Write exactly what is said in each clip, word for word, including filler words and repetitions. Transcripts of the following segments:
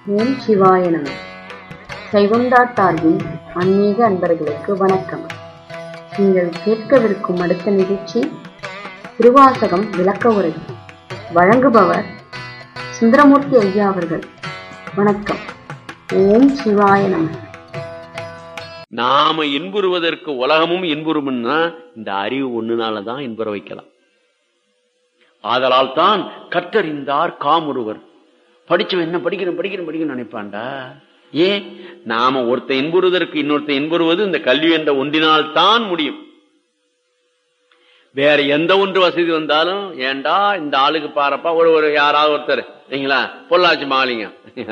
ஓம் சிவாய நம. கைகுண்டாட்டார்வின் ஆன்மீக அன்பர்களுக்கு வணக்கம். நீங்கள் கேட்கவிருக்கும் அடுத்த நிகழ்ச்சி திருவாசகம் விளக்க உரை. வழங்குபவர் சுந்தரமூர்த்தி ஐயா அவர்கள். வணக்கம். ஓம் சிவாய நம. நாம இன்புறுவதற்கு உலகமும் இன்புறும்னா இந்த அறிவு ஒண்ணுனாலதான் இன்புற வைக்கலாம். ஆதலால் தான் கற்றறிந்தார் காமுறுவர். படிச்சவன் என்ன படிக்கணும் படிக்கணும் படிக்கணும் நினைப்பான்டா. ஏன்? நாம ஒருத்த இன்புறுவதற்கு இன்னொருத்த இன்புறுவது இந்த கல்வி என்ற ஒன்றினால் தான் முடியும். வேற எந்த ஒன்று வசதி வந்தாலும் ஏண்டா இந்த ஆளுக்கு பாரப்பா ஒரு ஒரு யாராவது ஒருத்தர் சரிங்களா பொள்ளாச்சி மாலிங்க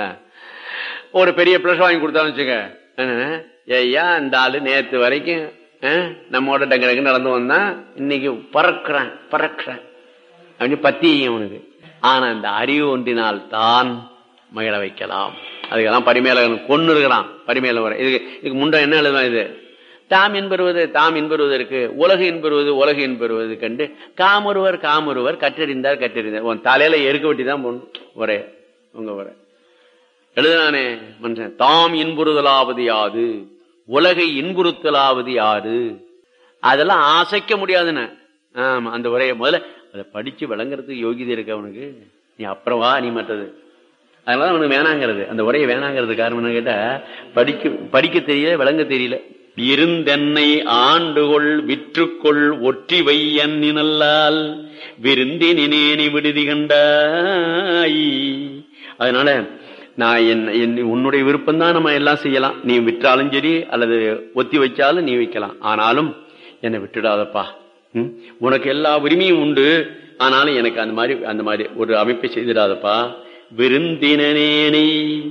ஒரு பெரிய பிளஸ் வாங்கி கொடுத்தாலும் வச்சுக்க, ஐயா இந்த ஆளு நேத்து வரைக்கும் நம்மோட டங்கு டங்கு நடந்து வந்தான், இன்னைக்கு பறக்குறான் பறக்குறான் அப்படின்னு பத்தி அவனுக்கு. ஆனா இந்த அறிவு ஒன்றினால் தான் மகிழ வைக்கலாம். அதுக்கெல்லாம் பரிமேலகன் கொண்டு இருக்கிறான். பரிமேல வர இதுக்கு இதுக்கு முண்டை என்ன எழுதுவான்? இது தாம் என்பருவது தாம் என்பருவதற்கு உலகு என்பருவது உலகு என்பருவது கண்டு காமொருவர் காமொருவர் கற்றறிந்தார் கற்றறிந்தார். உன் தலையில எருக்க வெட்டி தான் போகணும். ஒரே உங்க வர எழுதுனானே மனுஷன். தாம் இன்புறுதலாவது யாது, உலகை இன்புறுத்தலாவது யாது, அதெல்லாம் ஆசைக்க முடியாதுன்னு. ஆமா, அந்த உரையை முதல்ல அதை படிச்சு விளங்குறதுக்கு யோகிதை இருக்கு அவனுக்கு. நீ அப்புறம் வா நீ மற்றது. அதனால அவனுக்கு வேணாங்கிறது, அந்த உரையை வேணாங்கிறது காரணம் என்ன கேட்டா, படிக்க படிக்க தெரியல விளங்க தெரியல. இருந்தென்னை ஆண்டுகொள் விற்றுக்கொள் ஒற்றி வையன்னி நல்லால் விருந்தினேனி விடுதி கண்டாய். அதனால நான் என் உன்னுடைய விருப்பம் தான் நம்ம எல்லாம் செய்யலாம். நீ விற்றாலும் சரி அல்லது ஒத்தி வச்சாலும் நீ வைக்கலாம். ஆனாலும் என்னை விட்டுடாதப்பா, உனக்கு எல்லா உரிமையும் உண்டு, ஆனாலும் எனக்கு அந்த மாதிரி அந்த மாதிரி ஒரு அமைப்பை செய்திடாதப்பா. விருந்தினேனை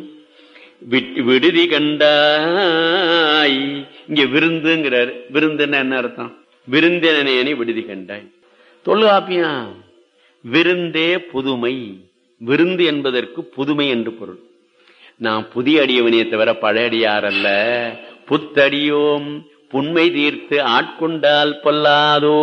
விடுதி கண்டாய். இங்க விருந்துங்கிறார். விருந்துன்னா என்ன அர்த்தம்? விருந்தினேனை விடுதி கண்டாய். தொல்காப்பியா விருந்தே புதுமை. விருந்து என்பதற்கு புதுமை என்று பொருள். நான் புதிய அடியவனையை தவிர பழைய அடியார் அல்ல. புத்தடியோம் புண்மை தீர்த்து ஆட்கொண்டால் பொல்லாதோ.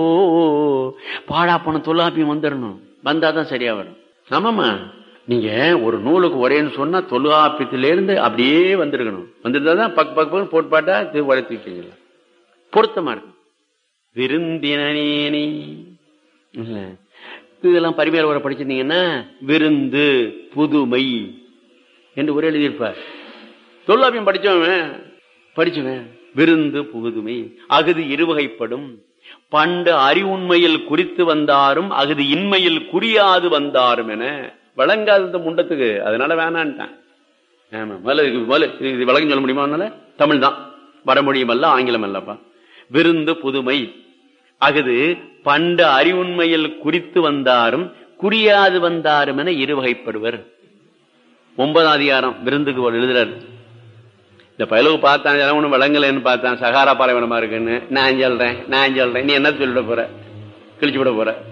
பாடா போன தொல்காப்பியம் வந்துடணும். வந்தாதான் சரியா வரும். ஆமாமா, நீங்க ஒரு நூலுக்கு ஒரேன்னு சொன்னா தொல்காப்பியத்திலிருந்து அப்படியே வந்திருக்கணும். வந்துருந்தாதான் பக் பக் போட்டு பாட்டா வளர்த்துக்கிட்டீங்களா பொருத்தமா இருக்கும். விருந்தினேனி இல்ல, இதெல்லாம் பரிமையாள வர படிச்சிருந்தீங்கன்னா விருந்து புதுமை என்று ஒரே எழுதியிருப்பார். தொல்காப்பியம் படிச்சவன் படிச்சவன் விருந்து புதுமை அகுது இருவகைப்படும். பண்டு அறிவுண்மையில் குறித்து வந்தாரும் அகுது இன்மையில் குறியாது வந்தாரும் என வழங்காத முண்டத்துக்கு. அதனால வேணான்ட்டான். ஆமா, இது விளக்கம் சொல்ல முடியுமா? தமிழ் தான், வடமொழியும் அல்ல ஆங்கிலம் அல்லப்பா. விருந்து புதுமை அகுது பண்டு அறிவுண்மையில் குறித்து வந்தாரும் குறியாது வந்தாரும் என இருவகைப்படுவர். ஒன்பதாம் அதிகாரம் விருந்துக்கு எழுதுறாரு. இந்த பயலுக்கு பார்த்தான் ஒண்ணு விளங்கலன்னு பார்த்தான், சகாரா பாலைவனமா இருக்குன்னு. நான் சொல்றேன் நான் சொல்றேன் நீ என்ன சொல்லிட போற? கிழிச்சு விட போற?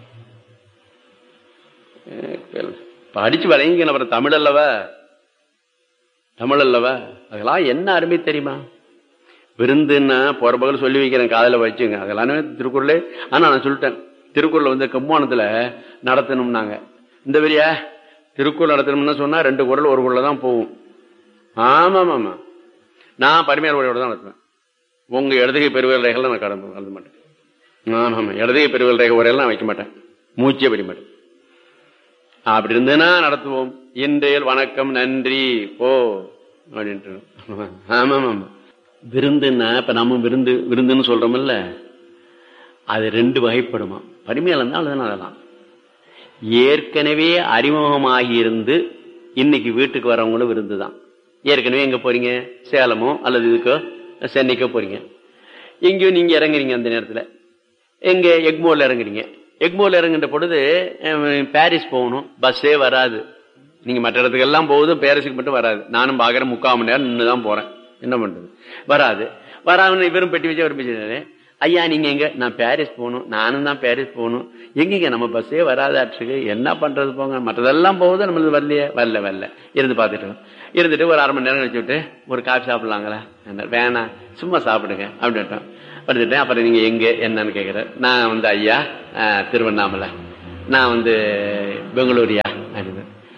படிச்சு விளங்கிக்கணும். அப்புறம் தமிழ் அல்லவா தமிழ் அல்லவா அதெல்லாம் என்ன அருமை தெரியுமா? விருந்துன்னா போற பகல் சொல்லி வைக்கிறேன், காதல வச்சுங்க. அதெல்லாமே திருக்குறளே. ஆனா நான் சொல்லிட்டேன், திருக்குறள் வந்து கம்மானத்துல நடத்தணும்னாங்க. இந்த வரியா திருக்குறள் நடத்தணும்னா சொன்னா ரெண்டு குறள் ஒரு குறள் தான் போகும். ஆமா ஆமா, நான் பரிமையாளர் உரையோட தான் நடத்துவேன். உங்க இடதுகை பெருவல் ரேகைகள் நான் கடந்து கலந்து மாட்டேன். ஆமா, இடதுகை பெருவல் ரேகை உரையெல்லாம் நான் வைக்க மாட்டேன், மூச்சே படிக்க மாட்டேன். அப்படி இருந்ததுன்னா நடத்துவோம். இன்றைய வணக்கம் நன்றி போ அப்படின்ட்டு. ஆமா ஆமா, விருந்துன்னா இப்ப நம்ம விருந்து விருந்துன்னு சொல்றோம்ல, அது ரெண்டு வகைப்படுமா. பரிமையாளர் தான் அதுதான். அதெல்லாம் ஏற்கனவே அறிமுகமாகி இருந்து இன்னைக்கு வீட்டுக்கு வரவங்களும் விருந்து தான். ஏற்கனவே எங்க போறீங்க? சேலமோ அல்லது இதுக்கோ சென்னைக்கோ போறீங்க. எங்கேயோ நீங்க இறங்குறீங்க. அந்த நேரத்துல எங்க எக்மோர்ல இறங்குறீங்க. எக்மோர்ல இறங்குற பொழுது பாரிஸ் போகணும், பஸ்ஸே வராது. நீங்க மற்ற இடத்துக்கு எல்லாம் போகுதும், பாரிஸுக்கு மட்டும் வராது. நானும் பாக்குறேன், முக்கால் மணி நேரம் நின்றுதான் போறேன். என்ன பண்றது? வராது. வராம இவரும் பெட்டி வச்சு அவர் பேசினாரு, ஐயா நீங்க எங்க? நான் பாரிஸ் போகணும். நானும் தான் பாரிஸ் போகணும். எங்கீங்க? நம்ம பஸ்ஸே வராதாட்டுக்கு, என்ன பண்றது போங்க. மற்றதெல்லாம் போகுது, நம்மளுக்கு வரலையே. வரல வரல இருந்து பார்த்துட்டு இருந்துட்டு ஒரு அரை மணி நேரம் கழிச்சு விட்டு ஒரு காஃபி சாப்பிடலாங்களா? வேணாம், சும்மா சாப்பிடுங்க அப்படின்ட்டோம். படுத்துட்டேன். அப்புறம் நீங்க எங்க என்னன்னு கேட்கிற. நான் வந்து ஐயா திருவண்ணாமலை, நான் வந்து பெங்களூரியா அப்படின்னு.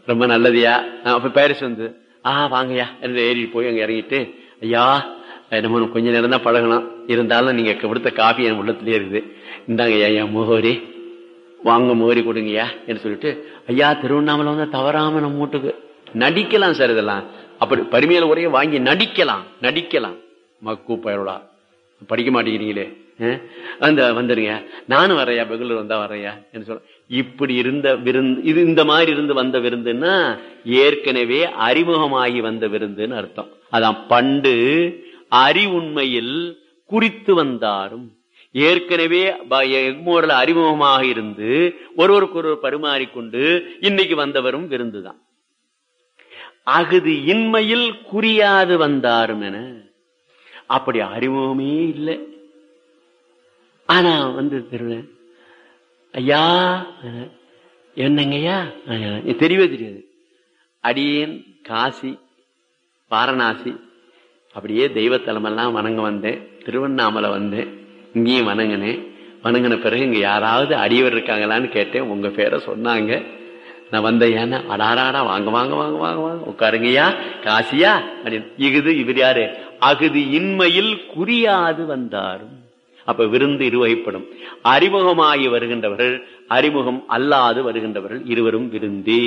ரொம்ப நல்லதுயா. அப்ப பாரிஸ் வந்து ஆ வாங்கய்யா ஏறி போய் அங்க இறங்கிட்டு, ஐயா நம்ம கொஞ்ச நேரம் தான் பழகணும், இருந்தாலும் நீங்க கொடுத்த காஃபி என் உள்ளத்திலேயே இருக்குது, இந்தாங்க ஐயா முகோரி, வாங்க முகோரி கொடுங்கய்யா என்று சொல்லிட்டு, ஐயா திருவண்ணாமலை வந்து தவறாம நம்ம வீட்டுக்கு நடிக்கலாம் சார், இதெல்லாம் அப்படி பரிமையில உரைய வாங்கி நடிக்கலாம் நடிக்கலாம் மக்கு பயலா படிக்க மாட்டேங்கிறீங்களே அந்த வந்துருங்க, நானும் வரையா பெங்களூர் வந்தா வரையா என்று சொல்ல. இப்படி இருந்த விருந்து இது, இந்த மாதிரி இருந்து வந்த விருந்துன்னா ஏற்கனவே அறிமுகமாகி வந்த விருந்துன்னு அர்த்தம். அதான் பண்டு அறிவுண்மையில் குறித்து வந்தாரும், ஏற்கனவே எக்மோரில் அறிமுகமாக இருந்து ஒருவருக்கு ஒருவர் பரிமாறிக்கொண்டு இன்னைக்கு வந்தவரும் விருந்துதான். அகுது இன்மையில் குறியாது வந்தாரும் என அப்படி அறிமுகமே இல்லை. ஆனா வந்து திருவேன் ஐயா என்னங்கய்யா தெரியவே தெரியாது. அடியேன் காசி வாரணாசி அப்படியே தெய்வத்தலமெல்லாம் வணங்க வந்தேன், திருவண்ணாமலை வந்தேன், இங்கேயும் வணங்கினேன். வணங்கின பிறகு இங்க யாராவது அடியவர் இருக்காங்களான்னு கேட்டேன், உங்க பேரை சொன்னாங்க. நான் வந்த ஏன்னா அடாராடா வாங்க வாங்க வாங்க வாங்க வாங்க உட்காருங்கய்யா காசியா அப்படின்னு. இகுது இவர் யாரு? அகுது இன்மையில் குறியாது வந்தாரும். அப்ப விருந்து இருவகைப்படும். அறிமுகமாகி வருகின்றவர்கள், அறிமுகம் அல்லாது வருகின்றவர்கள், இருவரும் விருந்தே.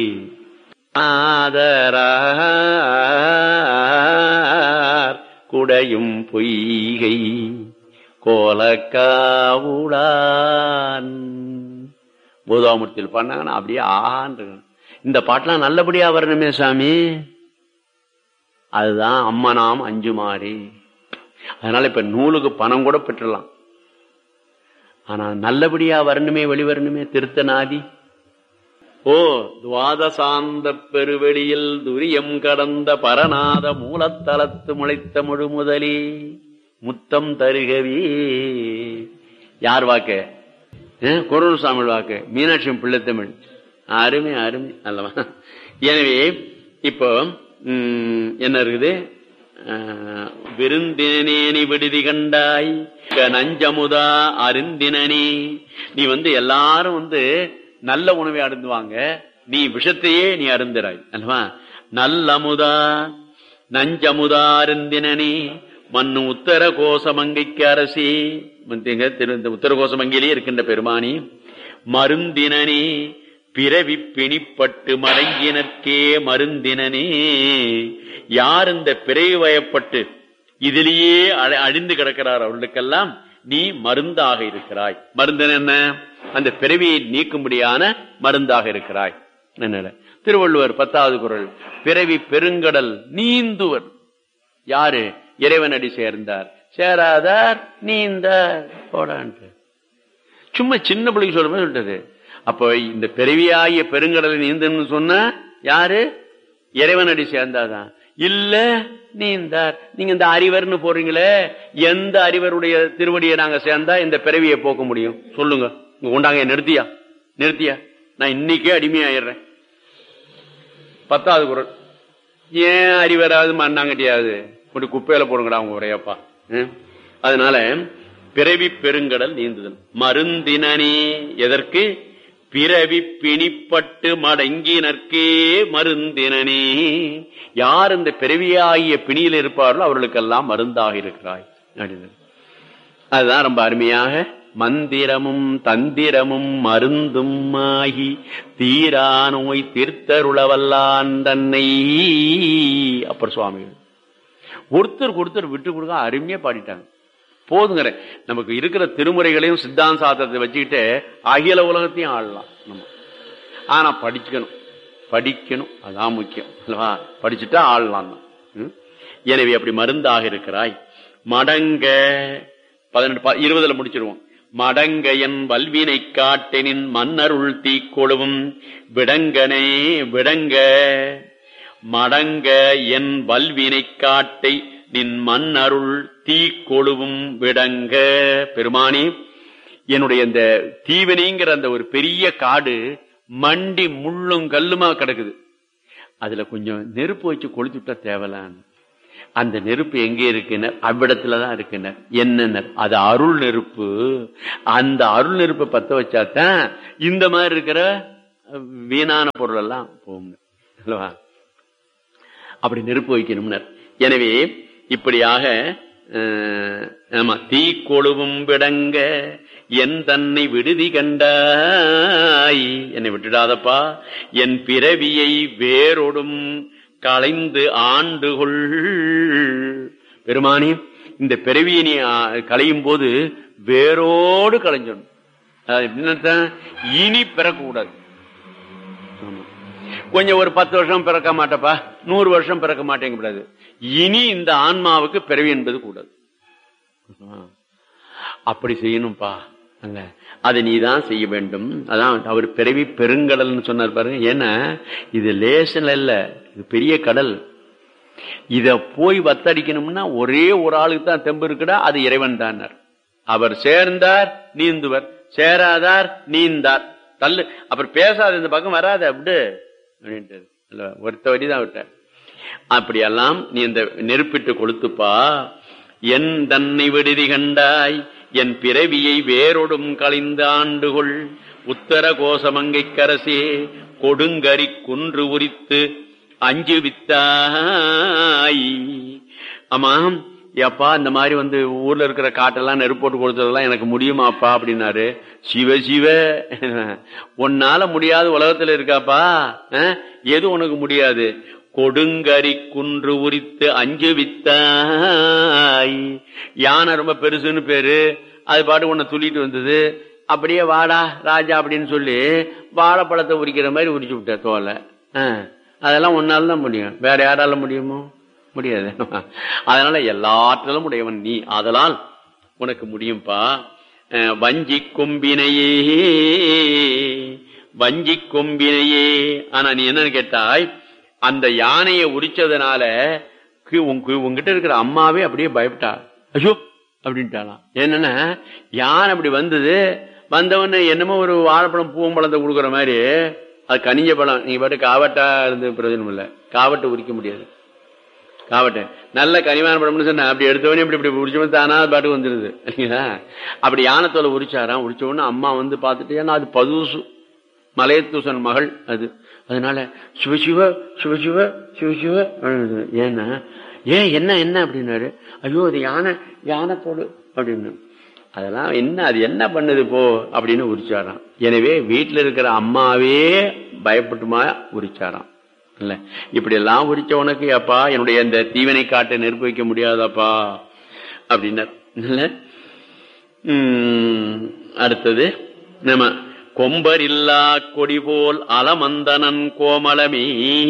ஆதரார் குடையும் பொய்கை கோலக்காவுளான் பூதாமூர்த்தியில் பண்ணாங்கன்னா அப்படியே ஆண்டு. இந்த பாட்டெல்லாம் நல்லபடியா வரணுமே சாமி, அதுதான் அம்மனாம் அஞ்சுமாறி. அதனால இப்ப நூலுக்கு பணம் கூட பெற்றலாம், ஆனா நல்லபடியா வரணுமே, வெளிவரணுமே. திருத்தநாதி ஓ துவாதசாந்த பெருவெளியில் துரியம் கடந்த பரநாத மூலத்தலத்து முளைத்த முழு முதலே முத்தம் தருகவே. யார் வாக்கு? குரல்சாமி வாக்கு, மீனாட்சி பிள்ளை தமிழ். அருமை அருமை அல்லவா? எனவே இப்போ என்ன இருக்குது? விருந்தினேனி விடுதி கண்டாய் நஞ்சமுதா அருந்தினே. நீ வந்து எல்லாரும் வந்து நல்ல உணவை அருந்துவாங்க, நீ விஷத்தையே நீ அருந்துறாய் அல்லவா? நல்லமுதா நஞ்சமுதா அருந்தினே மண்ணு உத்தர கோசமங்கைக்கு அரசி. உத்தர கோசமங்கையிலே இருக்கின்ற பெருமானி மருந்தினே பிறவி பிணிப்பட்டு மடங்கினர்க்கே மருந்தினே. யார் இந்த பிறவி வயப்பட்டு இதிலேயே அழிந்து கிடக்கிறார் அவர்களுக்கெல்லாம் நீ மருந்தாக இருக்கிறாய். மருந்தன் என்ன? அந்த பிறவியை நீக்கும்படியான மருந்தாக இருக்கிறாய். என்ன திருவள்ளுவர் பத்தாவது குறள், பிறவி பெருங்கடல் நீந்துவர். யாரு? இறைவனடி சேர்ந்தார், சேராதார் நீந்தார் போடான்ட்டு. சும்மா சின்ன பிள்ளைக்கு சொல்ற மாதிரி சொல்லிட்டது. அப்போ இந்த பிறவியாகிய பெருங்கடலை நீந்தன்னு சொன்ன யாரு? இறைவனடி சேர்ந்தாதான். இல்ல நீந்தார். நீங்க இந்த அறிவர்னு போறீங்களே, எந்த அறிவருடைய திருவடியை நாங்க சேர்ந்தா இந்த பிறவியை போக்க முடியும் சொல்லுங்க? உண்டாங்க, நிறுத்தியா நிறுத்தியா நான் இன்னைக்கே அடிமையாயிடுறேன். பத்தாவது குறள். ஏன் அறிவராது மண்ணாங்கட்டியாவது ஒரு குப்பையில போடுங்கடா அவங்க உரையப்பா. அதனால பிறவி பெருங்கடல் நீந்துதல் மருந்தினே. எதற்கு? பிறவி பிணிப்பட்டு மடங்கினர்க்கே மருந்தினே. யார் இந்த பிறவியாகிய பிணியில் இருப்பார்களோ அவர்களுக்கெல்லாம் மருந்தாக இருக்கிறாய். அதுதான் ரொம்ப அருமையாக மந்திரமும் தந்திரமும் மருந்தும் ஆகி தீரா நோய் தீர்த்தருளவல்லான் தன்னை. அப்புறம் சுவாமிகள் ஒருத்தருக்கு ஒருத்தர் விட்டு கொடுக்க அருமையா பாடிட்டாங்க. போதுங்கிற நமக்கு இருக்கிற திருமுறைகளையும் சித்தாந்த சாஸ்திரத்தை வச்சுக்கிட்டு அகில உலகத்தையும் ஆளலாம் நம்ம. ஆனா படிக்கணும் படிக்கணும், அதான் முக்கியம் அல்லவா? படிச்சுட்டா ஆளலாம் தான். எனவே அப்படி மருந்தாக இருக்கிறாய். மடங்க பதினெட்டு இருபதுல முடிச்சிருவோம். மடங்க என் வல்வினை காட்டெனின் மன்னருள் தீக்கொழுவும் விடங்கனே விடங்க. மடங்க என் வல்வினை காட்டை நின் மன்னருள் தீக்கொழுவும் விடங்க. பெருமானி, என்னுடைய இந்த தீவினைங்கிற அந்த ஒரு பெரிய காடு மண்டி முள்ளும் கல்லுமா கிடக்குது, அதுல கொஞ்சம் நெருப்பு வச்சு கொளுத்துட்டா தேவலான்னு. அந்த நெருப்பு எங்கே இருக்குன்னு அவ்விடத்துலதான் இருக்குன்னு. என்ன? அது அருள் நெருப்பு. அந்த அருள் நெருப்பை பத்த வச்சாதான் இந்த மாதிரி இருக்கிற வீணான பொருள் எல்லாம் போகும். அல்லவா? அப்படி நெருப்பு வைக்கணும்னர். எனவே இப்படியாக ஆமா, தீ கொழுவும் விடங்க என் தன்னை விடுதி கண்டாய், என்னை விட்டுடாதப்பா, என் பிறவியை வேரோடும் களைந்து ஆண்டுகொள். பெருமானி, இந்த பிறவியை நீ களையும் போது வேரோடு களைஞ்சணும். எப்படின்னு இனி பிறக்கக்கூடாது. கொஞ்சம் ஒரு பத்து வருஷம் பிறக்க மாட்டப்பா, நூறு வருஷம் பிறக்க மாட்டேங்க கூடாது. இனி இந்த ஆன்மாவுக்கு பிறவி என்பது கூடாது. அப்படி செய்யணும்பா. அல்ல, அதை நீதான் செய்ய வேண்டும். அதான் அவர் பிறவி பெருங்கடல்னு சொன்னார் பாருங்க. ஏன்னா இது லேசன் இல்ல, இது பெரிய கடல். இத போய் வத்தடிக்கணும்னா ஒரே ஒரு ஆளுக்கு தான் தெம்பு இருக்குடா, அது இறைவன் தான். அவர் சேர்ந்தார் நீந்துவர், சேராதார் நீந்தார். தள்ளு, அப்புறம் பேசாத, இந்த பக்கம் வராது அப்படி அப்படின்ட்டு ஒருத்த வரிதான் விட்டார். அப்படியெல்லாம் நீ இந்த நெருப்பிட்டு கொளுத்துப்பா. என் தன்னை விடுதி கண்டாய், என் பிறவியை வேரோடும் களைந்து ஆண்டுகொள். உத்தர கோசமங்கை கரசே கொடுங்கரி குன்று உரித்து அஞ்சு வித்தாய். ஆமாம் ஏப்பா, இந்த மாதிரி வந்து ஊர்ல இருக்கிற காட்டெல்லாம் நெருப்போட்டு கொடுத்ததெல்லாம் எனக்கு முடியுமாப்பா அப்படின்னாரு. சிவ சிவ, உன்னால முடியாத உலகத்துல இருக்காப்பா, எது உனக்கு முடியாது? கொடுங்கரி குன்று உரித்து அஞ்சு வித்தாய். யானை ரொம்ப பெருசுன்னு பேரு, அது பாட்டு உன்னை துள்ளிட்டு வந்தது. அப்படியே வாடா ராஜா அப்படின்னு சொல்லி வாழைப்பழத்தை உரிக்கிற மாதிரி உரிச்சு விட்ட தோலை. அதெல்லாம் ஒன்னால தான் முடியும், வேற யாரால முடியுமோ? முடியாது. அதனால எல்லாற்றிலும் உடையவன் நீ, அதனால் உனக்கு முடியும்பா. வஞ்சி கொம்பினையே, வஞ்சி கொம்பினையே. ஆனா நீ என்னன்னு கேட்டாய், அந்த யானையை உரிச்சதுனால உங்ககிட்ட இருக்கிற அம்மாவே அப்படியே பயப்பட்டா. ஐயோ அப்படின்ட்டாலாம். என்னன்னா யானை அப்படி வந்தது, வந்தவன என்னமோ ஒரு வாழைப்பழம் பூவம்பழத்தை கொடுக்குற மாதிரி, அது கனிஞ்ச பழம். நீங்க பாட்டு காவட்டா இருந்து பிரயோஜனம் இல்லை, காவட்டை உரிக்க முடியாது. காவட்டை நல்ல கனிவான பழம்னு சொன்ன அப்படி எடுத்தவனே இப்படி இப்படி உரிச்சவன் தானா பாட்டு வந்துருது இல்லைங்களா? அப்படி யானத்தோலை உரிச்சாராம். உரிச்ச உடனே அம்மா வந்து பார்த்துட்டு, ஏன்னா அது பதுசு மலையத்தூசன் மகள் அது, அதனால சிவசிவ சிவசிவ சிவசிவ. ஏன்னா ஏன் என்ன என்ன அப்படின்னாரு. ஐயோ அது யானை, யானைத்தோடு அப்படின்னு. அதெல்லாம் என்ன, அது என்ன பண்ணுது போ அப்படின்னு உரிச்சாராம். எனவே வீட்டுல இருக்கிற அம்மாவே பயப்பட்டுமா உரிச்சாராம். இல்ல இப்படி எல்லாம் உரிச்ச உனக்கு அப்பா என்னுடைய இந்த தீவனை காட்டை நெருப்பு வைக்க முடியாதாப்பா அப்படின்னார். உம் அடுத்தது நம்ம கொம்பர் இல்லா கொடி போல் அலமந்தனன் கோமளமே.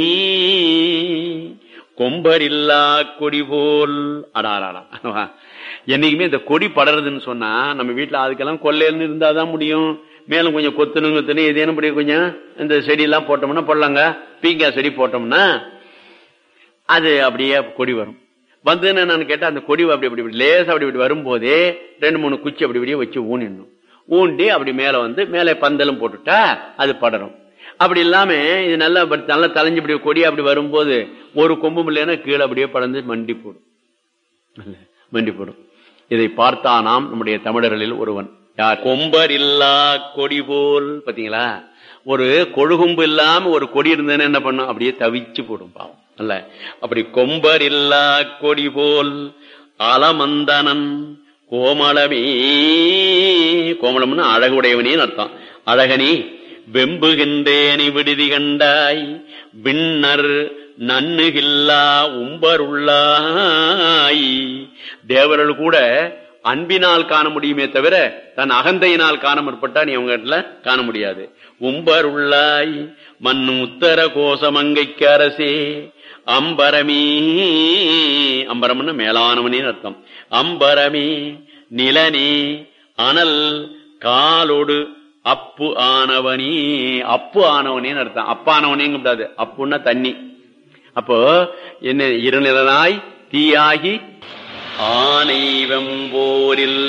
கொம்பர் இல்லா கொடி போல் அடாராடா. என்னைக்குமே இந்த கொடி படறதுன்னு சொன்னா நம்ம வீட்டுல அதுக்கெல்லாம் கொள்ளையில இருந்தாதான் முடியும். மேலும் கொஞ்சம் கொத்துணும் கொத்துணும் ஏதேனும் இப்படி கொஞ்சம் இந்த செடி எல்லாம் போட்டோம்னா போடலாங்க, பீங்காய் செடி போட்டோம்னா அது அப்படியே கொடி வரும். வந்துன்னு நான் கேட்டா அந்த கொடி அப்படி அப்படி லேசா அப்படி இப்படி வரும்போதே ரெண்டு மூணு குச்சி அப்படி இப்படியே வச்சு ஊனிடணும். ஊண்டி அப்படி மேல வந்து மேல பந்தலும் போட்டுட்டா அது படரும். அப்படி இல்லாம இது நல்லா நல்லா தலைஞ்சு இப்படி கொடி அப்படி வரும்போது ஒரு கொம்பு இல்லைன்னா கீழே அப்படியே படர்ந்து மண்டி போடும், மண்டி போடும். இதை பார்த்தானாம் நம்முடைய தமிழர்களில் ஒருவன். யார்? கொம்பர் இல்லா கொடி போல். பாத்தீங்களா, ஒரு கொழுகும்பு இல்லாம ஒரு கொடி இருந்ததுன்னு என்ன பண்ணும், அப்படியே தவிச்சு போடும் பாவம். அல்ல அப்படி கொம்பர் இல்லா கொடி போல் அலமந்தனன் கோமளமே. கோமளம்னு அழகுடையவனேன்னு அர்த்தம். அழகனி வெம்புகின்றேனி விடுதி கண்டாய், விண்ணர் நன்னுகில்லா உம்பருள்ளாய். தேவர்கள் கூட அன்பினால் காண முடியுமே தவிர தன் அகந்தையினால் காண முற்பட்டா நீ அவங்க இடத்துல காண முடியாது. உம்பருள்ளாய் மண்ணு உத்தர கோசமங்கைக்கு அரசே அம்பரமே. அம்பரம்னு மேலானவனே அர்த்தம். அம்பரமே நிலனே அனல் காலோடு அப்பு ஆனவனே. அப்பு ஆனவனேன்னு அர்த்தம். அப்பானவனேங்க கூடாது, அப்புன்னா தண்ணி. அப்போ என்ன, இருநிலனாய் தீயாகி ஆனை வெம்போரில்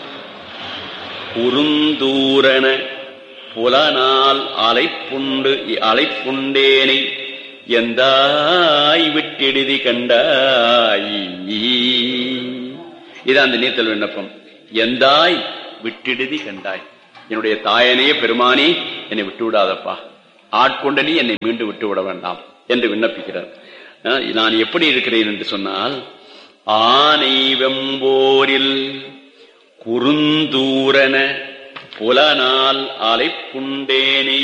குறுந்தூரன புலனால் அலைப்புண்டு அலைப்புண்டேனை எந்தாய் விட்டெடுதி கண்டாய். இதான் அந்த நீத்தல் விண்ணப்பம். எந்தாய் விட்டெடுதி கண்டாய். என்னுடைய தாயனையே பெருமானி என்னை விட்டு விடாதப்பா, ஆட்கொண்ட நீ என்னை மீண்டும் விட்டு விட வேண்டாம் என்று விண்ணப்பிக்கிறார். நான் எப்படி இருக்கிறேன் என்று சொன்னால், ஆனை வெம்போரில் குறுந்தூரன புலனால் அலைப்புண்டேனை.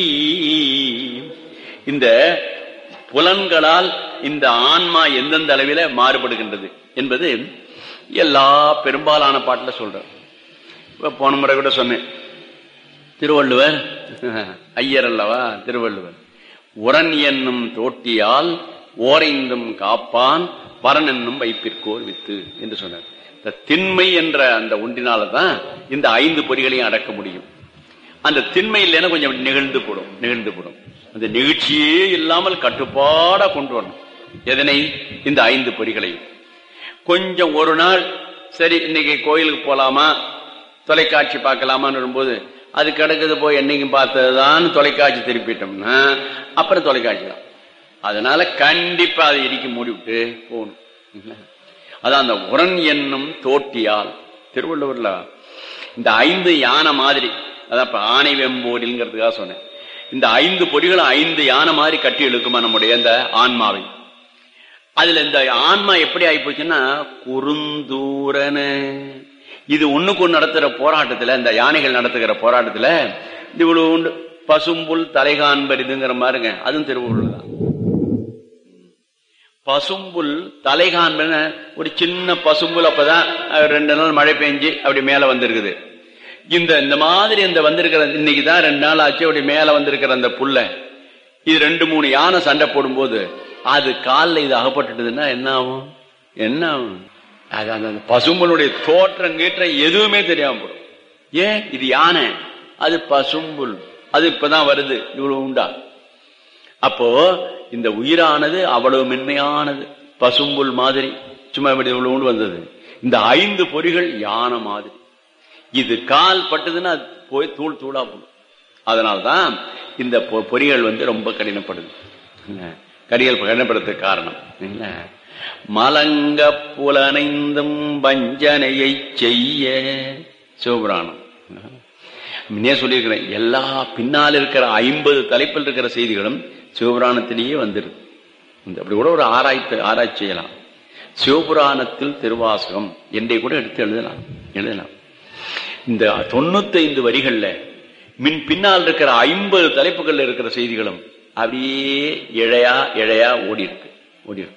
இந்த புலன்களால் இந்த ஆன்மா எந்தெந்த அளவில மாறுபடுகின்றது என்பது எல்லா பெரும்பாலான பாட்டுல சொல்ற. போன முறை கூட சொன்னேன், திருவள்ளுவர் ஐயர் அல்லவா திருவள்ளுவர், உரன் என்னும் தோட்டியால் ஓரைந்தும் காப்பான் பரன் என்னும் வைப்பிற்கோர் வித்து என்று சொன்னார். இந்த திண்மை என்ற அந்த ஒன்றினால்தான் இந்த ஐந்து பொறிகளையும் அடக்க முடியும். அந்த திண்மை இல்லைன்னா கொஞ்சம் நிகழ்ந்து போடும் நிகழ்ந்து போடும் அந்த நிகழ்ச்சியே இல்லாமல் கட்டுப்பாடா கொண்டு வரணும். எதனை? இந்த ஐந்து பொறிகளையும். கொஞ்சம் ஒரு நாள் சரி இன்னைக்கு கோயிலுக்கு போலாமா, தொலைக்காட்சி பார்க்கலாமான்னு வரும்போது அது கிடக்குது போய் என்னைக்கும் பார்த்ததுதான் தொலைக்காட்சி திருப்பிட்டோம்னா அப்புறம் தொலைக்காட்சி தான். அதனால கண்டிப்பா அதை இடிக்க மூடிவிட்டு போகணும். அதான் அந்த உரன் என்னும் தோட்டியால், திருவள்ளுவர்ல இந்த ஐந்து யானை மாதிரி, அதான் ஆனை வெம்போரில்ங்கிறதுக்காக சொன்னேன். இந்த ஐந்து பொறிகளும் ஐந்து யானை மாதிரி கட்டி இழுக்குமா நம்முடைய இந்த ஆன்மாவை. அதுல இந்த ஆன்மா எப்படி ஆயிப்போச்சுன்னா குறுந்தூரன, இது ஒண்ணுக்கு ஒண்ணு நடத்துற போராட்டத்துல, இந்த யானைகள் நடத்துகிற போராட்டத்துல இவ்வளவு உண்டு பசும்புல் தலைகாண்பரிதுங்கிற மாதிரிங்க, அதுவும் திருவள்ளுவர் தான். பசும்புல் தலைகாண்பன ஒரு சின்ன பசும்புல், அப்பதான் ரெண்டு நாள் மழை பெஞ்சு அப்படி மேல வந்திருக்குது. இந்த இந்த மாதிரி இந்த வந்திருக்கிற இன்னைக்குதான் ரெண்டு நாள் ஆச்சு அப்படி மேல வந்திருக்கிற அந்த புல்ல, இது ரெண்டு மூணு யானை சண்டை போடும் போது அது காலில் இது அகப்பட்டுட்டுதுன்னா என்ன ஆகும்? என்ன ஆகும்? அது அந்த பசும்புலுடைய தோற்றம் கீற்றம் எதுவுமே தெரியாம போடும். ஏன்? இது யானை, அது பசும்புல், அது இப்பதான் வருது, இவ்வளவு உண்டா. அப்போ இந்த உயிரானது அவ்வளவு மென்மையானது, பசும்புல் மாதிரி சும்மா இப்படி இவ்வளவு வந்தது. இந்த ஐந்து பொறிகள் யானை மாதிரி, இது கால் பட்டதுன்னா போய் தூள் தூளா போடும். அதனால்தான் இந்த பொறிகள் வந்து ரொம்ப கடினப்படுது. கடிகள் கடினப்படுறதுக்கு காரணம் என்ன? மலங்க புலனைந்தும் வஞ்சனையை செய்ய. சிவபுராணம் முன்னே சொல்லியிருக்கிறேன், எல்லா பின்னால் இருக்கிற ஐம்பது தலைப்பில் இருக்கிற செய்திகளும் சிவபுராணத்திலேயே வந்துருது. அப்படி கூட ஒரு ஆராய்ச்சி ஆராய்ச்சி செய்யலாம். சிவபுராணத்தில் திருவாசகம் என்றை கூட எடுத்து எழுதலாம் எழுதலாம் இந்த தொண்ணூத்தி ஐந்து வரிகள்ல மின் பின்னால் இருக்கிற ஐம்பது தலைப்புகள்ல இருக்கிற செய்திகளும் அப்படியே இழையா இழையா ஓடி இருக்கு ஓடி இருக்கு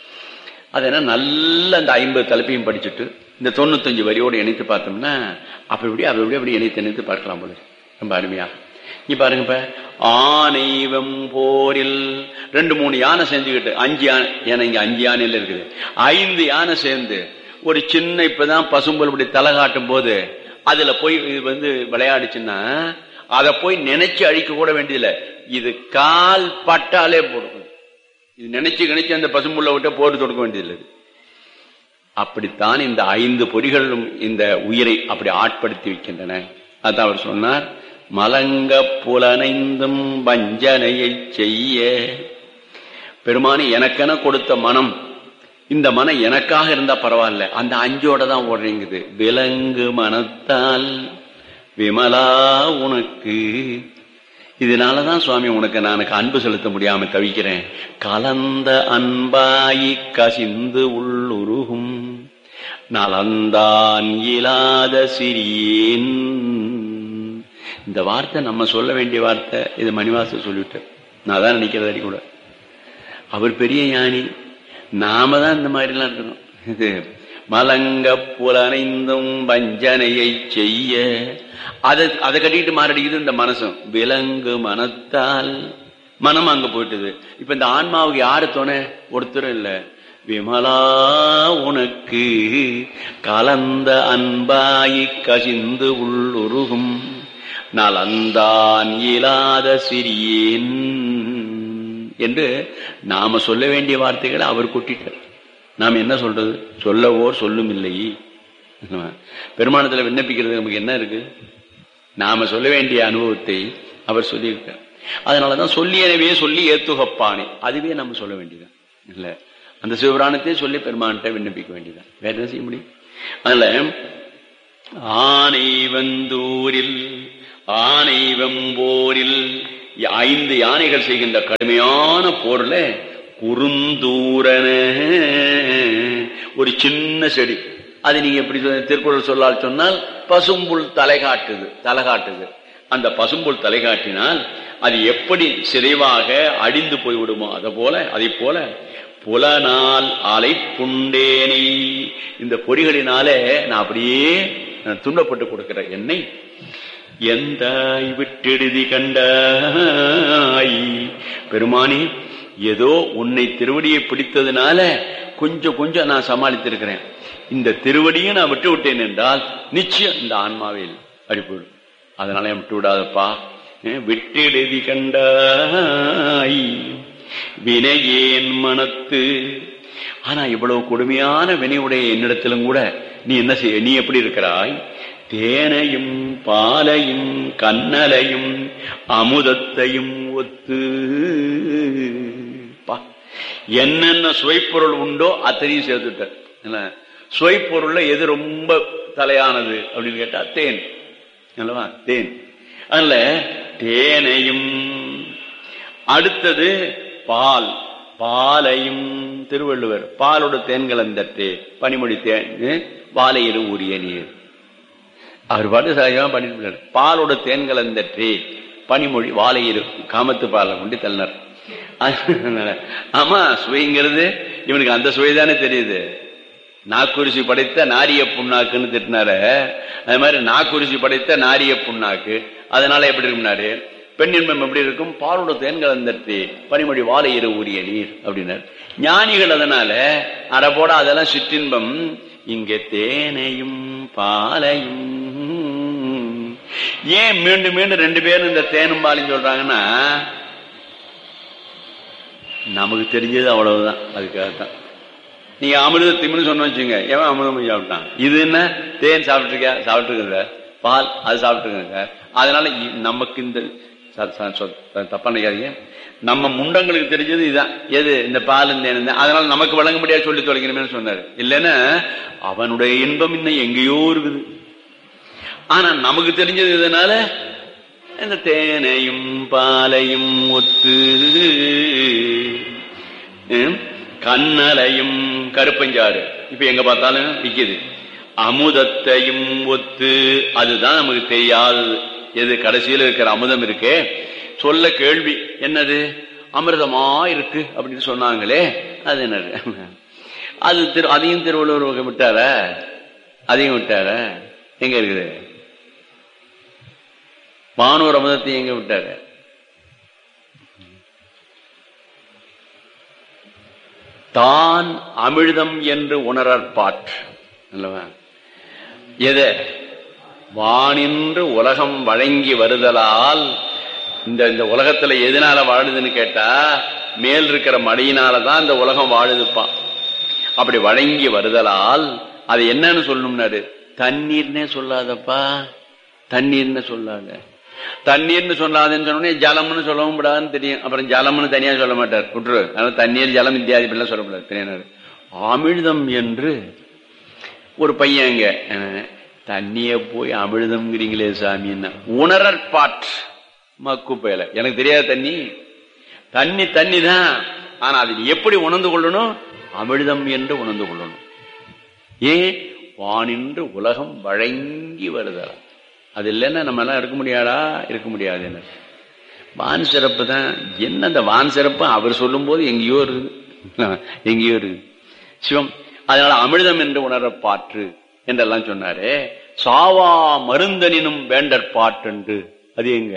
அதனால நல்ல அந்த ஐம்பது தலைப்பையும் படிச்சுட்டு இந்த தொண்ணூத்தி அஞ்சு வரியோடு இணைத்து பார்த்தோம்னா அப்படி இப்படி அப்படி இப்படி அப்படி இணைத்து இணைத்து பார்க்கலாம் போல ரொம்ப அருமையா. நீ பாருங்க, இப்ப ஆனைவம் போரில் ரெண்டு மூணு யானை செஞ்சுக்கிட்டு அஞ்சு யானை, ஏன்னா இங்க அஞ்சு யானையில இருக்குது, ஐந்து யானை சேர்ந்து ஒரு சின்ன இப்பதான் பசும்பொல் இப்படி தலை காட்டும் போது அதுல போய் இது வந்து விளையாடுச்சுன்னா அதை போய் நினைச்சு அழிக்க கூட வேண்டியதில்லை, இது கால் பட்டாலே போடும். இது நினைச்சு நினைச்சு அந்த பசும்புல்ல விட்டு போட்டு தொடுக்க வேண்டியதில்லை. அப்படித்தான் இந்த ஐந்து பொறிகளும் இந்த உயிரை அப்படி ஆட்படுத்தி வைக்கின்றன. அதான் அவர் சொன்னார், மலங்க புலனைந்தும் வஞ்சனையை செய்ய. பெருமானி எனக்கென கொடுத்த மனம், இந்த மனம் எனக்காக இருந்தா பரவாயில்ல, அந்த அஞ்சோட தான் ஓடுறீங்குது. விலங்கு மனத்தால் விமலா உனக்கு, இதனாலதான் சுவாமி உனக்கு நான் அன்பு செலுத்த முடியாம தவிக்கிறேன். கலந்த அன்பாயி கசிந்து உள்ளுருகும் நலந்தான் இயலாத சிறியேன். இந்த வார்த்தை நம்ம சொல்ல வேண்டிய வார்த்தை, இது மணிவாசர் சொல்லிவிட்டார். நான் தான் நினைக்கிறது அடி கூட. அவர் பெரிய ஞானி, நாம தான் இந்த மாதிரி எல்லாம் இருக்கணும். இது மலங்க புலனைந்தும் வஞ்சனையை செய்ய, அதை அதை கட்டிட்டு மாரடிக்குது இந்த மனசும். விலங்கு மனத்தால் மனம் அங்க போயிட்டுது. இப்ப இந்த ஆன்மாவுக்கு யாரு துணை? ஒருத்தரும் இல்ல. விமலா உனக்கு கலந்த அன்பாயி கசிந்து உள்ளுருகும் நலந்தான் இயலாத சிறியேன் என்று நாம சொல்ல வேண்டிய வார்த்தைகளை அவர் கொட்டிட்டார். நாம் என்ன சொல்றது? சொல்லவோ சொல்லும் இல்லை. பெருமானத்துல விண்ணப்பிக்கிறது நமக்கு என்ன இருக்கு? நாம சொல்ல வேண்டிய அனுபவத்தை அவர் சொல்லியிருக்கார். அதனாலதான் சொல்லியனவே சொல்லி ஏத்துகப்பானே, அதுவே நம்ம சொல்ல வேண்டியதான் இல்ல. அந்த சிவபுராணத்தை சொல்லி பெருமான்கிட்ட விண்ணப்பிக்க வேண்டியதான், வேற என்ன செய்ய முடியும்? அதனால ஆனை வந்தூரில் ஆனை வெம்போரில் ஐந்து யானைகள் செய்கின்ற கடுமையான போர்ல குறுந்தூரன ஒரு சின்ன செடி, அது நீங்க எப்படி திருக்குறள் சொல்லால் சொன்னால் பசும்புல் தலை காட்டுது தலை காட்டுது அந்த பசும்புல் தலை காட்டினால் அது எப்படி சிதைவாக அடிந்து போய்விடுமோ அதை போல அதை போல புலனால் அலை புண்டேனை, இந்த பொறிகளினாலே நான் அப்படியே துன்பப்பட்டு கொடுக்கிற என்னை எந்தாய் விட்டெழுதி கண்டாய். பெருமானி, ஏதோ உன்னை திருவடியை பிடித்ததுனால கொஞ்சம் கொஞ்சம் நான் சமாளித்திருக்கிறேன். இந்த திருவடியை நான் விட்டு விட்டேன் என்றால் நிச்சயம் இந்த ஆன்மாவில் அடிப்படும். அதனால என் விட்டு விடாதப்பா. விட்டெழுதி கண்டாய் வினையேன் மனத்து. ஆனா இவ்வளவு கொடுமையான வினையுடைய என்னிடத்திலும் கூட நீ என்ன செய்ய, நீ எப்படி இருக்கிறாய்? தேனையும் பாலையும் கண்ணலையும் அமுதத்தையும் ஒத்து. என்னென்ன சுவைப்பொருள் உண்டோ அத்தனையும் சேர்த்துட்ட. சுவைப்பொருள்ல எது ரொம்ப தலையானது அப்படின்னு கேட்டா தேன் அல்லவா, தேன். அதனால தேனையும், அடுத்தது பால், பாலையும் திருவள்ளுவர் பாலோட தேன் கலந்தற்றே பனிமொழி தேன் வாழையிரு உரிய நீர். அவர் பாட்டு சகஜமா பண்ணிட்டு பாலோட தேன் கலந்தற்றே பனிமொழி வாழையிரு காமத்து பாலை கொண்டு தள்ளினார். ஆமா, சுவைங்கிறது இவனுக்கு அந்த சுவைதானே தெரியுது. நாக்குரிசி படைத்த நாரிய புண்ணாக்குன்னு திட்டினார, அது மாதிரி நாக்குரிசி படைத்த நாரிய புண்ணாக்கு. அதனால எப்படி இருக்கும்னாரு, பெண் இன்பம் எப்படி இருக்கும்? பாலோட தேன் கலந்தற்றே பனிமொழி வாழையிரு உரிய நீர் அப்படின்னாரு. ஞானிகள் அதனால அறப்போட அதெல்லாம் சிற்றின்பம். இங்கே தேனையும் பாலையும். ஏன் மீண்டும் மீண்டும் ரெண்டு பேரும் இந்த தேனும் பாலையும் சொல்றாங்கன்னா, நமக்கு தெரிஞ்சது அவ்வளவுதான். அதுக்காகத்தான் நீங்க அமிர்த திமின்னு சொன்ன வச்சுங்க, ஏன் அமிர்தம் சாப்பிட்டான், இது என்ன தேன் சாப்பிட்டுருக்க சாப்பிட்டுருக்க சார், பால் அது சாப்பிட்டுருங்க சார். அதனால நமக்கு இந்த தப்பா நினைக்காதீங்க, நம்ம முண்டங்களுக்கு தெரிஞ்சது இதுதான். எது? இந்த பால் இந்த. அதனால நமக்கு வழங்க முடியாது சொல்லி தொலைக்கணுமே சொன்னாரு. இல்லைன்னா அவனுடைய இன்பம் இன்னும் எங்கேயோ இருக்குது. ஆனா நமக்கு தெரிஞ்சது இதனால இந்த தேனையும் பாலையும் ஒத்து கண்ணலையும் கருப்பஞ்சாறு இப்ப எங்க பார்த்தாலும் விக்குது. அமுதத்தையும் ஒத்து, அதுதான் நமக்கு தெரியாதது. எது? கடைசியில் இருக்கிற அமுதம் இருக்கே, சொல்ல கேள்வி என்னது? அமிர்தமா இருக்கு அப்படின்னு சொன்னாங்களே, அது என்னது? அது திரு அதையும் திருவள்ளுவர் விட்டார, அதையும் விட்டார. எங்க இருக்குது? வானூர் அமுதத்தை எங்க விட்டாரு? தான் அமிழ்தம் என்று உணரற்பாற்று அல்லவா? எது? வானின்று உலகம் வழங்கி வருதலால், இந்த இந்த உலகத்துல எதனால வாழுதுன்னு கேட்டா, மேல் இருக்கிற மடியினாலதான் இந்த உலகம் வாழுதுப்பான். அப்படி வழங்கி வருதலால் அது என்னன்னு சொல்லணும்னாரு, தண்ணீர்னே சொல்லாதப்பா, தண்ணீர்னு சொல்லாத. தண்ணீர்னு சொல்லாதுன்னு சொன்னோடனே ஜலம்னு சொல்லவும் கூடாதுன்னு தெரியும். அப்புறம் ஜலம்னு தனியா சொல்ல மாட்டார், விட்டுரு. அதனால தண்ணீர் ஜலம் இத்தியாதி எல்லாம் சொல்லக்கூடாது. தெரியாது. அமிழ்தம் என்று ஒரு பையன் இங்க தண்ணிய போய் அமிழ்தம்ங்கிறீங்களே சாமி, என்ன உணரற்பாற்று மக்கு பயல. எனக்கு தெரியாத தண்ணி, தண்ணி தண்ணி தான். ஆனா அது எப்படி உணர்ந்து கொள்ளணும்? அமிழ்தம் என்று உணர்ந்து கொள்ளணும். ஏன்? வானின்று உலகம் வழங்கி வருதலாம். அது இல்லைன்னா நம்ம எல்லாம் இருக்க முடியாதா? இருக்க முடியாது. என்ன வான் சிறப்பு தான். என்ன அந்த வான் சிறப்பு அவர் சொல்லும் போது எங்கேயோ இருக்குது, எங்கேயோ இருக்கு சிவம். அதனால அமிழ்தம் என்று உணரப்பாற்று என்றெல்லாம் சொன்னாரு. சாவா மருந்தனினும் வேண்டற்பாற்று, அது எங்க?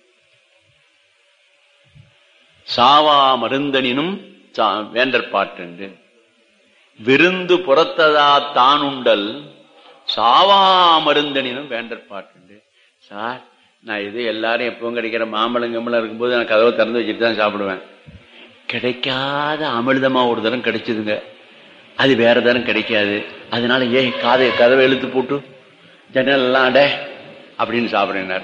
சாவா மருந்தனினும் வேண்டற்பாற்று. விருந்து புறத்ததா தானுண்டல் சாவா மருந்தனினும் வேண்டற்பாற்று. சார், நான் இது எல்லாரும் எப்பவும் கிடைக்கிற மாம்பழம் கம்பளம் இருக்கும்போது நான் கதவை திறந்து வச்சுட்டு தான் சாப்பிடுவேன். கிடைக்காத அமிர்தமா ஒரு தரம் கிடைச்சதுங்க, அது வேற தரம் கிடைக்காது. அதனால ஏன் காதை கதவை இழுத்து போட்டு ஜன்னல் எல்லாம் அட அப்படின்னு சாப்பிடுறார்.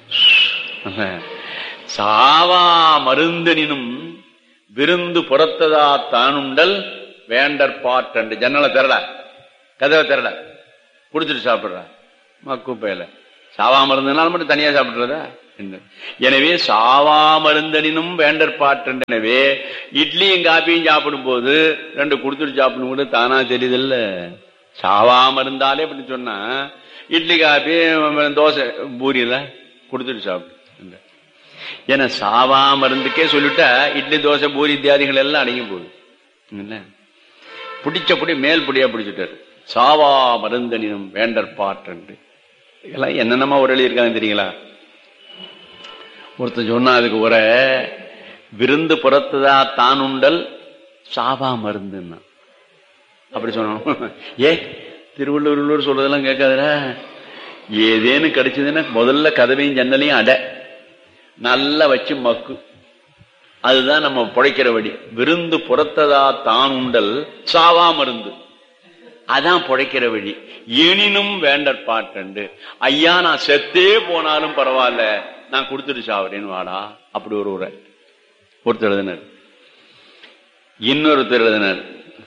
சாவா மருந்தனினும் விருந்து புறத்ததா தானுண்டல் வேண்டற்பாற்று. ஜன்னலை திறல, கதவை திறல, குடிச்சிட்டு சாப்பிடுற மக்கு பையில. சாவா மருந்துனால மட்டும் தனியா சாப்பிடுறதா? எனவே சாவா மருந்தனினும் வேண்டற்பாற்றெனவே இட்லியும் காப்பியும் சாப்பிடும் போது ரெண்டு கொடுத்துட்டு சாப்பிடும் கூட தானா தெரியுதில்ல. சாவா மருந்தாலே அப்படின்னு சொன்னா இட்லி காப்பி தோசை பூரியல கொடுத்துட்டு சாப்பிடு. ஏன்னா சாவா மருந்துக்கே சொல்லிட்டா இட்லி தோசை பூரி இத்தியாதிகள் எல்லாம் அடங்கி போகுது. பிடிச்ச புடி மேல் புடியா பிடிச்சிட்டாரு. சாவா மருந்தனினும் வேண்டற்பாற்றென்று எல்லாம் என்னென்னமா ஒரு எழுதியிருக்காங்க தெரியுங்களா? ஒருத்தர் சொன்னா அதுக்கு ஒரு விருந்து புறத்துதா தான் உண்டல் சாவா மருந்துன்னா அப்படி சொன்னோம். ஏ திருவள்ளுவர் சொல்றதெல்லாம் கேட்காதடா. ஏதேன்னு கிடைச்சதுன்னா முதல்ல கதவையும் ஜன்னலையும் அடை நல்லா வச்சு மக்கு. அதுதான் நம்ம புழைக்கிற வழி. விருந்து புறத்ததா தான் உண்டல் சாவா மருந்து, அதான் புழைக்கிற வழி. எனினும் வேண்டற்பாற்றண்டு. ஐயா நான் செத்தே போனாலும் பரவாயில்ல, நான் கொடுத்துட்டு சாவறேன்னு வாடா. அப்படி ஒரு உரை ஒருத்தர் எழுதினார். இன்னொருத்தர் எழுதினார்.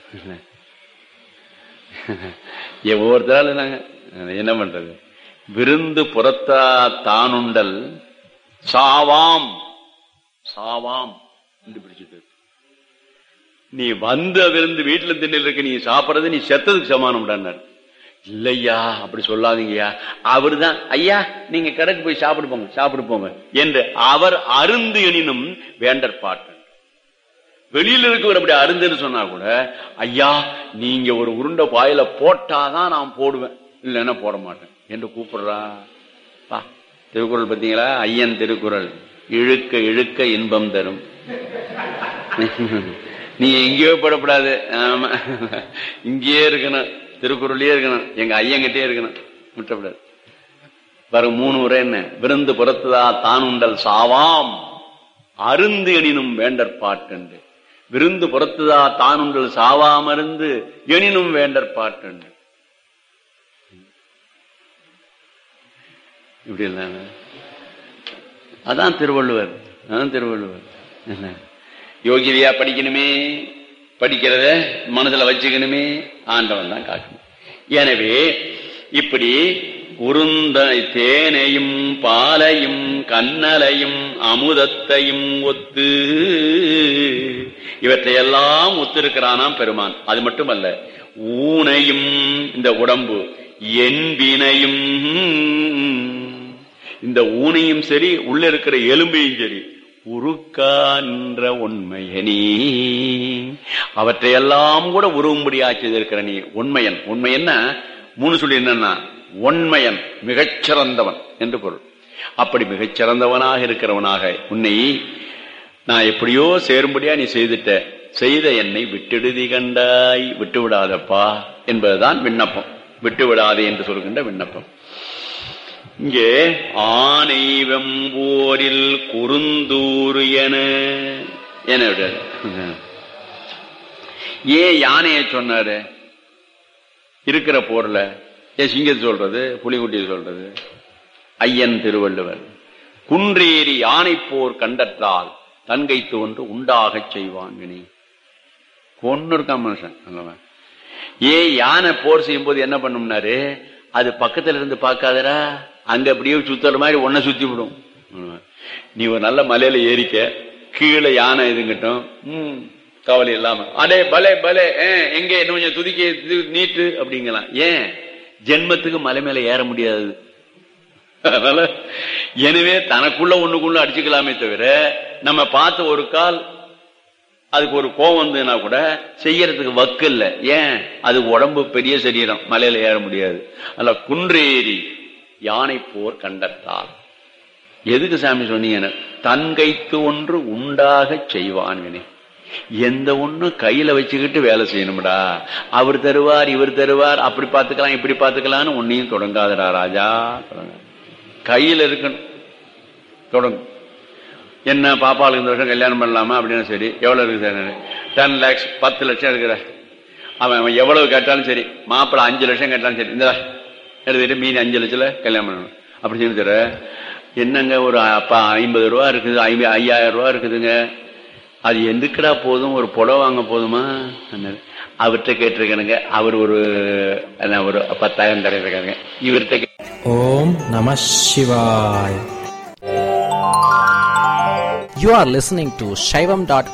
ஒவ்வொருத்தரால் எழுதினாங்க. என்ன பண்றது? விருந்து புறத்தா தானுண்டல் சாவாம் சாவாம் என்று பிடிச்சிட்டு. நீ வந்த விருந்து வீட்டுல திண்ணில் இருக்க, நீ சாப்பிடறது நீ செத்ததுக்கு சமானம். இல்லையா அப்படி சொல்லாதீங்கய்யா. அவரு தான் ஐயா நீங்க கடைக்கு போய் சாப்பிடு போங்க சாப்பிடு போங்க என்று அவர் அருந்து எனினும் வேண்டற்பாட்டு. வெளியில இருக்கவர் அப்படி அருந்துன்னு சொன்னா கூட ஐயா நீங்க ஒரு உருண்டை பாயில போட்டாதான் நான் போடுவேன், இல்லைன்னா போட மாட்டேன் என்று கூப்பிடுறா. திருக்குறள் பார்த்தீங்களா? ஐயன் திருக்குறள் இழுக்க இழுக்க இன்பம் தரும். நீ எங்கேயோ படப்படாது, ஆமா இங்கேயே இருக்கணும், திருக்குறளே இருக்கணும், எங்க ஐயங்கிட்டே இருக்கணும், விட்டப்படாது. வரும் மூணு உரை என்ன? விருந்து புறத்துதா தான் உண்டல் சாவாம் அருந்து எனினும் வேண்டற்பாட்டு. விருந்து புறத்துதா தான் உண்டல் சாவாம் அருந்து எனினும் வேண்டற்பாட்டு. இப்படி இல்ல, அதான் திருவள்ளுவர். அதான் திருவள்ளுவர். யோகிதையா படிக்கணுமே, படிக்கிறத மனசுல வச்சுக்கணுமே, ஆண்டவன் தான் காக்கணும். எனவே இப்படி உருந்த தேனையும் பாலையும் கண்ணலையும் அமுதத்தையும் ஒத்து இவற்றையெல்லாம் ஒத்திருக்கிறானாம் பெருமான். அது மட்டுமல்ல, ஊனையும் இந்த உடம்பு என்பினையும், இந்த ஊனையும் சரி உள்ள இருக்கிற எலும்பையும் சரி உருக்கான்ற உண்மையனி, அவற்றையெல்லாம் கூட உருவும்படியா செய்திருக்கிற நீ உண்மையன். உண்மையன்னா மூணு சொல்லி என்னன்னா உண்மையன் மிகச்சிறந்தவன் என்று பொருள். அப்படி மிகச்சிறந்தவனாக இருக்கிறவனாக உன்னை நான் எப்படியோ சேரும்படியா நீ செய்துட்ட, செய்த என்னை விட்டுடுதி கண்டாய், விட்டு விடாதப்பா என்பதுதான் விண்ணப்பம். விட்டு விடாதே என்று சொல்கின்ற விண்ணப்பம். இங்கே ஆனை வெம்போரில் குறுந்தூர் என ஏன் யானைய சொன்னாரு? இருக்கிற போர்ல ஏன் சிங்கத்தை சொல்றது, புலிகுட்டியை சொல்றது? ஐயன் திருவள்ளுவர் குன்றேறி யானை போர் கண்டற்றால் தன்கை தோன்று உண்டாக செய்வான் வினை. கொன்னு இருக்கான் மனுஷன். ஏன் யானை போர் செய்யும் போது என்ன பண்ணும்னாரு, அது பக்கத்துல இருந்து பார்க்காதரா, அங்க அப்படியே சுத்துற மாதிரி ஒன்ன சுத்தி விடும். நீ ஒரு நல்ல மலையில ஏறிக்க, கீழே யானை இதுங்கட்டும், உம் கவலை இல்லாம அடே பலே பலே எங்க என்ன கொஞ்சம் துதிக்க நீட்டு அப்படிங்கலாம். ஏன்? ஜென்மத்துக்கு மலை மேல ஏற முடியாது. அதனால எனவே தனக்குள்ள ஒண்ணுக்குள்ள அடிச்சுக்கலாமே தவிர, நம்ம பார்த்த ஒரு கால் அதுக்கு ஒரு கோவம் வந்ததுன்னா கூட செய்யறதுக்கு வக்கு இல்லை. ஏன்? அது உடம்பு பெரிய சரீரம், மலையில ஏற முடியாது. அல்ல குன்றேறி யானை போர் கண்டத்தால். எதுக்கு சாமி சொன்னீங்க? தன்கைத்து ஒன்று உண்டாக செய்வான் வினை. எந்த ஒண்ணு கையில வச்சுக்கிட்டு வேலை செய்யணும்டா. அவர் தருவார் இவர் தருவார், அப்படி பார்த்துக்கலாம் இப்படி பார்த்துக்கலான்னு ஒன்னையும் தொடங்காதடா ராஜா. தொடங்க, கையில இருக்கணும். தொடங்கும். என்ன பாப்பாளுக்கு இந்த வருஷம் கல்யாணம் பண்ணலாமா அப்படின்னா சரி, எவ்வளவு இருக்குது? டென் லேக்ஸ் பத்து லட்சம் இருக்கிற அவன் அவன் எவ்வளவு கேட்டாலும் சரி, மாப்பிள்ள அஞ்சு லட்சம் கேட்டாலும் சரி, இந்த எடுத்துக்கிட்டு மீதி அஞ்சு லட்சத்துல கல்யாணம் பண்ணணும் அப்படி சொல்லி தர. என்னங்க ஒரு அப்பா ஐம்பது ரூபா இருக்குது, ஐம்பது ஐயாயிரம் ரூபா இருக்குதுங்க, அது எதுக்குடா போதும், ஒரு புடவை வாங்க போதுமா? அவர்கிட்ட கேட்டிருக்கானுங்க. அவர் ஒரு ஒரு பத்தாயிரம் தர இருக்காங்க. இவர்கிட்ட ஓம் நம சிவாய். You are listening to Shaivam dot